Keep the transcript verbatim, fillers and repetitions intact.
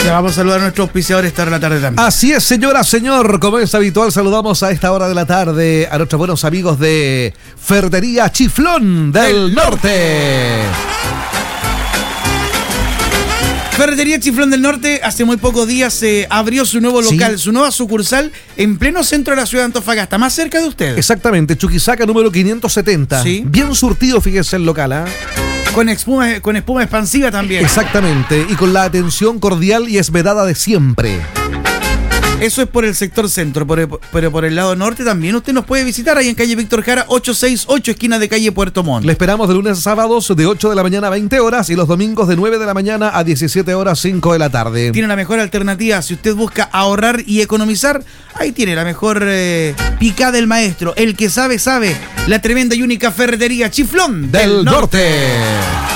Ya vamos a saludar a nuestro auspiciador esta hora de la tarde también. Así es, señora, señor. Como es habitual, saludamos a esta hora de la tarde a nuestros buenos amigos de Ferretería Chiflón del El Norte. Ferretería Chiflón del Norte hace muy pocos días se eh, abrió su nuevo local, Sí. su nueva sucursal en pleno centro de la ciudad de Antofagasta, más cerca de usted. Exactamente, Chuquisaca número quinientos setenta. Sí. Bien surtido, fíjese el local, ¿ah? Con espuma, con espuma expansiva también. Exactamente, y con la atención cordial y esmerada de siempre. Eso es por el sector centro, por- pero por el lado norte también usted nos puede visitar ahí en calle Víctor Jara ochocientos sesenta y ocho, esquina de calle Puerto Montt. Le esperamos de lunes a sábados de ocho de la mañana a veinte horas y los domingos de nueve de la mañana a diecisiete horas cinco de la tarde. Tiene la mejor alternativa. Si usted busca ahorrar y economizar, ahí tiene la mejor eh, picada del maestro. El que sabe, sabe. La tremenda y única ferretería Chiflón Del Norte.